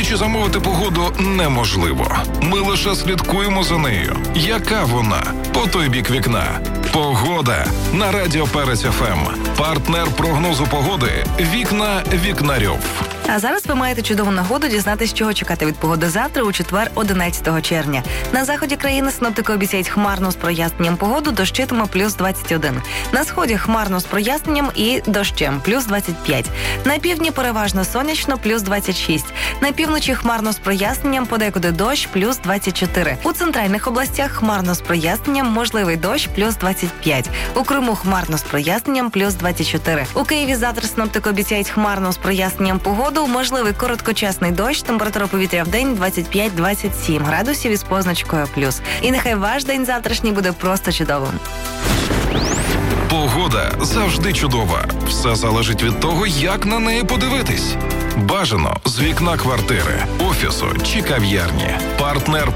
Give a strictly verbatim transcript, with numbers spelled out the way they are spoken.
чи замовити погоду неможливо. Ми лише слідкуємо за нею. Яка вона? По той бік вікна. Погода на Радіо Перець еф ем. Партнер прогнозу погоди «Вікна Вікнарьов». А зараз ви маєте чудову нагоду дізнатися, чого чекати від погоди завтра, у четвер, одинадцятого червня. На заході країни синоптики обіцяють хмарну з проясненням погоду, дощитиме плюс двадцять один. На сході хмарно з проясненням і дощем, плюс двадцять п'ять. На півдні переважно сонячно, плюс двадцять шість. На півночі хмарно з проясненням, подекуди дощ, плюс двадцять чотири. У центральних областях хмарно з проясненням, можливий дощ, плюс двадцять п'ять. У Криму хмарно з проясненням, плюс двадцять чотири. У Києві завтра синоптики обіцяють хмарно з проясненням погоду, можливий короткочасний дощ, температура повітря в день двадцять п'ять - двадцять сім градусів із позначкою плюс. І нехай ваш день завтрашній буде просто чудовим. Погода завжди чудова. Все залежить від того, як на неї подивитись. Бажано з вікна квартири, офісу чи кав'ярні. Партнер